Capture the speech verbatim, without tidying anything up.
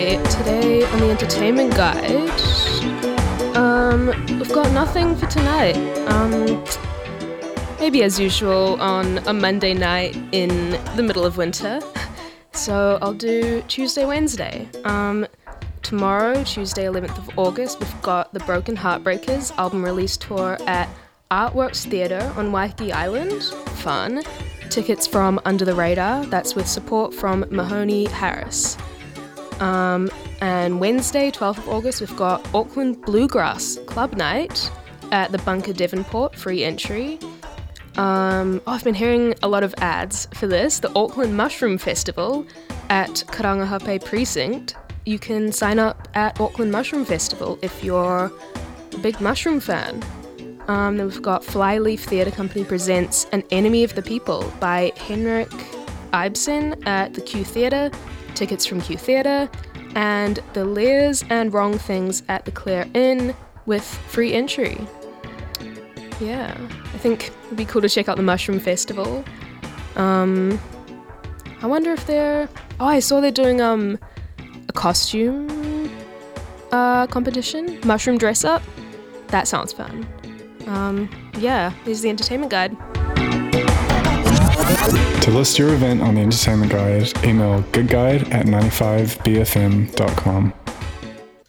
Today on the Entertainment Guide, um, we've got nothing for tonight. Um, maybe as usual on a Monday night in the middle of winter. So I'll do Tuesday, Wednesday. Um, tomorrow, Tuesday, eleventh of August, we've got the Broken Heartbreakers album release tour at Artworks Theatre on Waiheke Island. Fun. Tickets from Under the Radar. That's with support from Mahoney Harris. Um, and Wednesday, twelfth of August, we've got Auckland Bluegrass Club Night at the Bunker Devonport, free entry. Um, oh, I've been hearing a lot of ads for this. The Auckland Mushroom Festival at Karangahape Precinct. You can sign up at Auckland Mushroom Festival if you're a big mushroom fan. Um, then we've got Flyleaf Theatre Company presents An Enemy of the People by Henrik Ibsen at the Q Theatre. Tickets from Q Theatre, and The Lears and Wrong Things at the Clare Inn with free entry. Yeah, I think it'd be cool to check out the Mushroom Festival. Um, I wonder if they're... Oh, I saw they're doing um a costume uh, competition, mushroom dress up. That sounds fun. Um, yeah, this is the Entertainment Guide. To list your event on the Entertainment Guide, email goodguide at ninety-five b f m dot com.